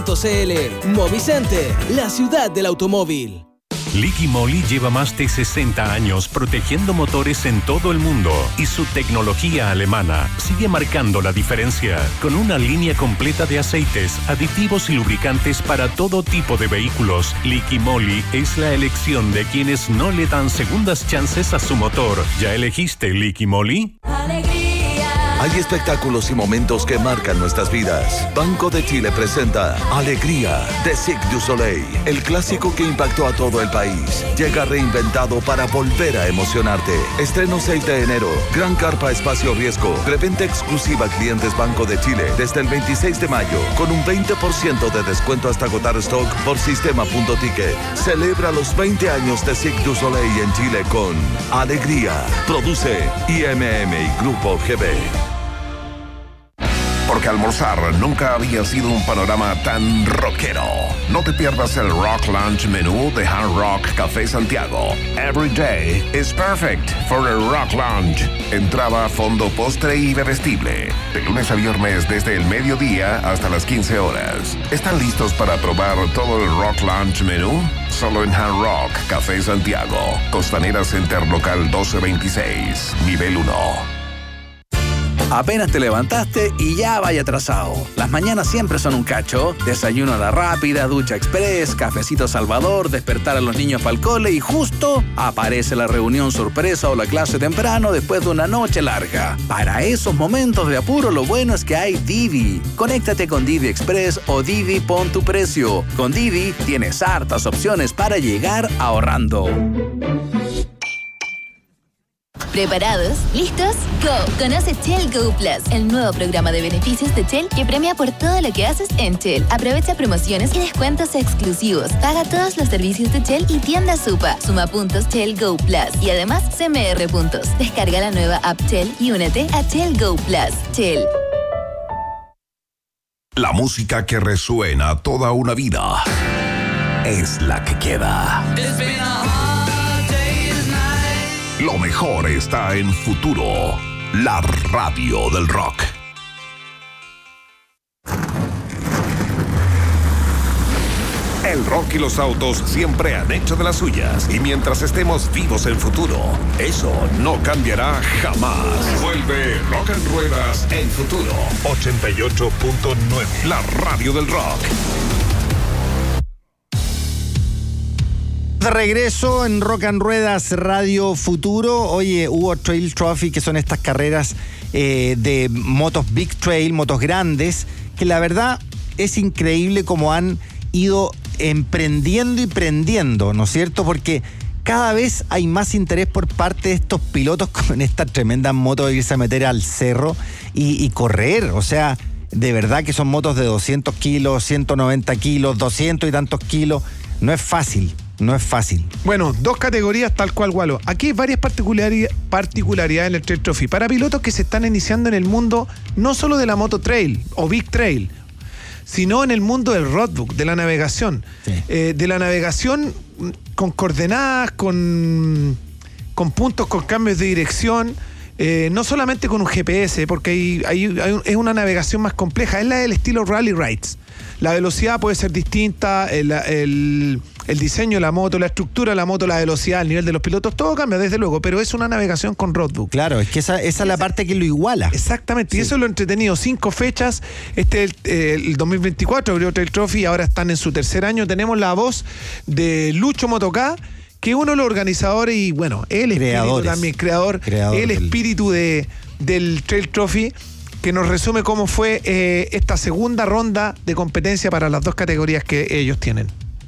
Movicenter, la ciudad del automóvil. Liqui Moly lleva más de 60 años protegiendo motores en todo el mundo y su tecnología alemana sigue marcando la diferencia con una línea completa de aceites, aditivos y lubricantes para todo tipo de vehículos. Liqui Moly es la elección de quienes no le dan segundas chances a su motor. ¿Ya elegiste Liqui Moly? Hay espectáculos y momentos que marcan nuestras vidas. Banco de Chile presenta Alegría de Cirque du Soleil, el clásico que impactó a todo el país. Llega reinventado para volver a emocionarte. Estreno 6 de enero. Gran carpa espacio riesgo. Preventa exclusiva a clientes Banco de Chile desde el 26 de mayo con un 20% de descuento hasta agotar stock por sistema.ticket. Celebra los 20 años de Cirque du Soleil en Chile con Alegría. Produce IMM y Grupo GB. Porque almorzar nunca había sido un panorama tan rockero. No te pierdas el Rock Lunch menú de Hard Rock Café Santiago. Every day is perfect for a Rock Lunch. Entrada, fondo, postre y bebestible. De lunes a viernes desde el mediodía hasta las 15 horas. ¿Están listos para probar todo el Rock Lunch menú? Solo en Hard Rock Café Santiago. Costanera Center Local 1226, nivel 1. Apenas te levantaste y ya vaya atrasado. Las mañanas siempre son un cacho. Desayuno a la rápida, ducha express, cafecito Salvador, despertar a los niños para el cole y justo aparece la reunión sorpresa o la clase temprano después de una noche larga. Para esos momentos de apuro lo bueno es que hay Didi. Conéctate con Didi Express o Didi Pon tu Precio. Con Didi tienes hartas opciones para llegar ahorrando. ¿Preparados? ¿Listos? ¡Go! Conoce Shell Go Plus, el nuevo programa de beneficios de Shell que premia por todo lo que haces en Shell. Aprovecha promociones y descuentos exclusivos. Paga todos los servicios de Shell y tienda Supa. Suma puntos Shell Go Plus y además CMR puntos. Descarga la nueva app Shell y únete a Shell Go Plus. Shell. La música que resuena toda una vida es la que queda. Lo mejor está en Futuro, la radio del rock. El rock y los autos siempre han hecho de las suyas. Y mientras estemos vivos en Futuro, eso no cambiará jamás. Vuelve Rock en Ruedas en Futuro 88.9, la radio del rock. De regreso en Rock and Ruedas Radio Futuro. Oye, hubo Trail Trophy, que son estas carreras de motos Big Trail, motos grandes, que la verdad es increíble cómo han ido emprendiendo y prendiendo, ¿no es cierto? Porque cada vez hay más interés por parte de estos pilotos con estas tremendas motos de irse a meter al cerro y correr. O sea, de verdad que son motos de 200 kilos, 190 kilos, 200 y tantos kilos. No es fácil. No es fácil. Bueno, dos categorías tal cual, Gualo. Aquí hay varias particularidades en el Trail Trophy. Para pilotos que se están iniciando en el mundo, no solo de la moto trail o Big Trail, sino en el mundo del roadbook, de la navegación. Sí. De la navegación con coordenadas, con puntos, con cambios de dirección. No solamente con un GPS, porque es una navegación más compleja. Es la del estilo Rally Rides. La velocidad puede ser distinta, el diseño de la moto, la estructura de la moto, la velocidad, el nivel de los pilotos, todo cambia, desde luego, pero es una navegación con roadbook. Claro, es que esa es la parte que lo iguala. Exactamente, sí. Y eso es lo entretenido. 5 fechas, el 2024 abrió Trail Trophy, ahora están en su tercer año. Tenemos la voz de Lucho Motocá, que uno de los organizadores y, bueno, el espíritu también, creador el espíritu del Trail Trophy, que nos resume cómo fue esta segunda ronda de competencia para las dos categorías que ellos tienen.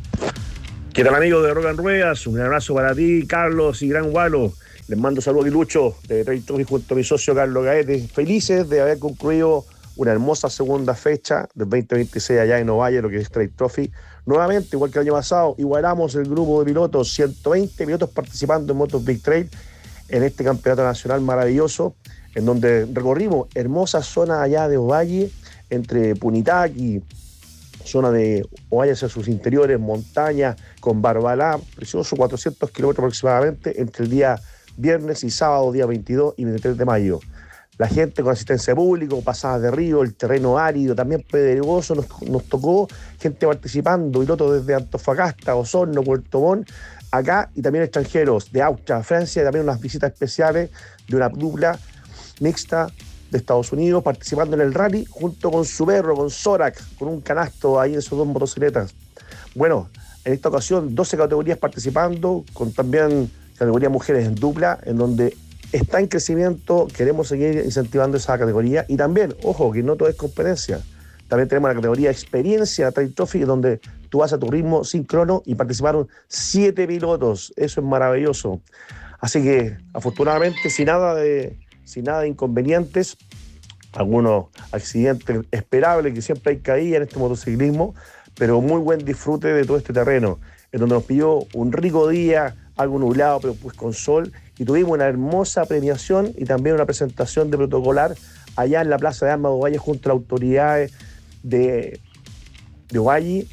¿Qué tal, amigos de Rock and Ruedas? Un abrazo para ti, Carlos y Gran Gualo. Les mando saludos a Lucho de Trail Trophy junto a mi socio Carlos Gaete. Felices de haber concluido una hermosa segunda fecha del 2026 allá en Ovalle, lo que es Trail Trophy. Nuevamente, igual que el año pasado, igualamos el grupo de pilotos, 120 pilotos participando en motos Big Trail en este campeonato nacional maravilloso, en donde recorrimos hermosas zonas allá de Ovalle, entre Punitaqui, zona de Ovalle hacia sus interiores, montaña, con Barbalá, precioso, 400 kilómetros aproximadamente, entre el día viernes y sábado, día 22 y 23 de mayo. la gente con asistencia pública, pasadas de río, el terreno árido, también pedregoso, nos tocó gente participando, pilotos desde Antofagasta, Osorno, Puerto Montt, acá, y también extranjeros de Austria, Francia, y también unas visitas especiales de una dupla mixta de Estados Unidos participando en el rally junto con su perro, con Zorak, con un canasto ahí en sus dos motocicletas. Bueno, en esta ocasión 12 categorías participando, con también categoría mujeres en dupla, en donde está en crecimiento, queremos seguir incentivando esa categoría. Y también, ojo, que no todo es competencia. También tenemos la categoría experiencia Trail Trophy, donde tú vas a tu ritmo sin crono y participaron 7 pilotos. Eso es maravilloso. Así que, afortunadamente, sin nada de inconvenientes, algunos accidentes esperables, que siempre hay caída en este motociclismo, pero muy buen disfrute de todo este terreno, en donde nos pilló un rico día, algo nublado, pero pues con sol, y tuvimos una hermosa premiación y también una presentación de protocolar allá en la Plaza de Armas de Ovalle junto a las autoridades de Ovalle,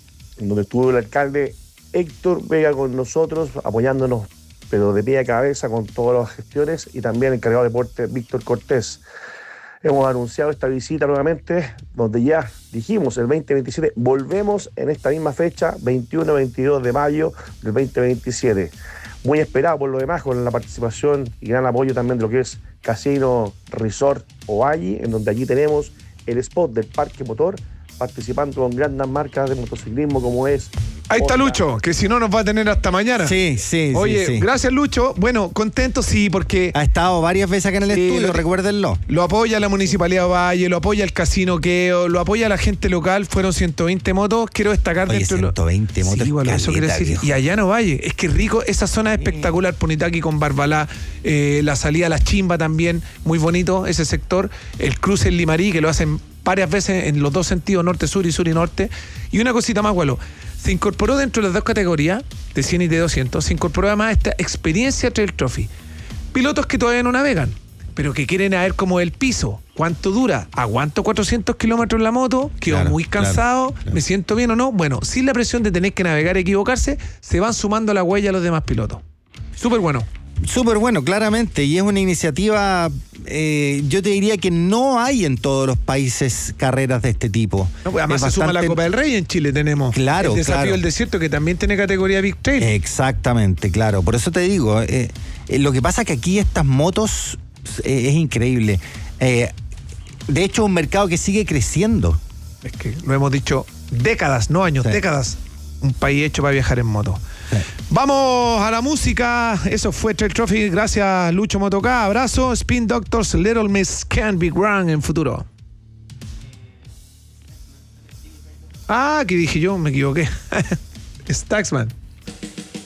en donde estuvo el alcalde Héctor Vega con nosotros, apoyándonos, pero de pie a cabeza con todas las gestiones, y también el encargado de deporte Víctor Cortés. Hemos anunciado esta visita nuevamente, donde ya dijimos el 2027, volvemos en esta misma fecha, 21-22 de mayo del 2027. Muy esperado por lo demás, con la participación y gran apoyo también de lo que es Casino Resort Ovalle, en donde allí tenemos el spot del Parque Motor, participando con grandes marcas de motociclismo como es... Ahí está Lucho, que si no nos va a tener hasta mañana. Sí. Oye, gracias Lucho. Bueno, contento sí, porque... Ha estado varias veces acá en el estudio, recuérdenlo. Lo apoya la Municipalidad de Valle, lo apoya el Casino Queo, lo apoya la gente local. Fueron 120 motos. Quiero destacar dentro 120 motos. Sí, bueno, eso quiere decir. Y allá no Valle. Es que rico, esa zona es espectacular. Punitaqui con Barbalá, la salida a La Chimba también, muy bonito ese sector. El cruce en Limarí, que lo hacen varias veces en los dos sentidos, norte-sur y sur-y-norte. Y una cosita más, Gualo. Se incorporó dentro de las dos categorías, de 100 y de 200, se incorporó además esta experiencia Trail Trophy. Pilotos que todavía no navegan, pero que quieren ver como el piso, cuánto dura, aguanto 400 kilómetros en la moto, quedo muy cansado, me siento bien o no. Bueno, sin la presión de tener que navegar y equivocarse, se van sumando a la huella a los demás pilotos. Súper bueno. Súper bueno, claramente, y es una iniciativa, yo te diría que no hay en todos los países carreras de este tipo. No, pues además se suma la Copa del Rey, en Chile tenemos el desafío del desierto, que también tiene categoría Big Trail. Exactamente, claro, por eso te digo, lo que pasa es que aquí estas motos es increíble. De hecho, un mercado que sigue creciendo. Es que lo hemos dicho décadas, no años, décadas. Un país hecho para viajar en moto. Sí. Vamos a la música. Eso fue Trail Trophy. Gracias, Lucho Motoká. Abrazo. Spin Doctors, Little Miss Can't Be Wrong en futuro. ¿Qué dije yo? Me equivoqué. Staxman.